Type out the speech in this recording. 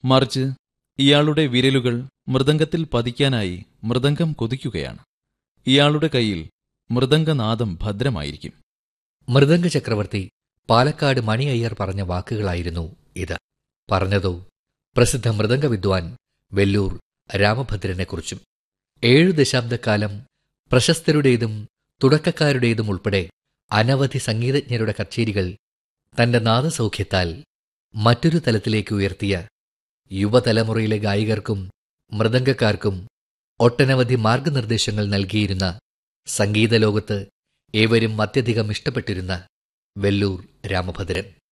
മറിച്ച് ഇയാളുടെ വിരലുകൾ മൃദംഗത്തിൽ പതിക്കാനായി മൃദംഗം കൊതിക്കുകയാണ്. ഇയാളുടെ കയ്യിൽ മൃദംഗനാദം ഭദ്രമായിരിക്കും. മൃദംഗ ചക്രവർത്തി പാലക്കാട് മണി അയ്യർ പറഞ്ഞ വാക്കുകളായിരുന്നു ഇത്. പറഞ്ഞതോ പ്രസിദ്ധ മൃദംഗ വിദ്വാൻ വെല്ലൂർ രാമഭദ്രനെക്കുറിച്ചും. 7 ദശാബ്ദക്കാലം പ്രശസ്തരുടേതും തുടക്കക്കാരുടേതും ഉൾപ്പെടെ അനവധി സംഗീതജ്ഞരുടെ കച്ചേരികൾ തന്റെ നാദസൗഖ്യത്താൽ മറ്റൊരു തലത്തിലേക്ക് ഉയർത്തിയ യുവതലമുറയിലെ ഗായികർക്കും മൃദംഗക്കാർക്കും ഒട്ടനവധി മാർഗനിർദ്ദേശങ്ങൾ നൽകിയിരുന്ന സംഗീതലോകത്ത് ഏവരും അത്യധികം ഇഷ്ടപ്പെട്ടിരുന്ന വെല്ലൂർ രാമഭദ്രൻ.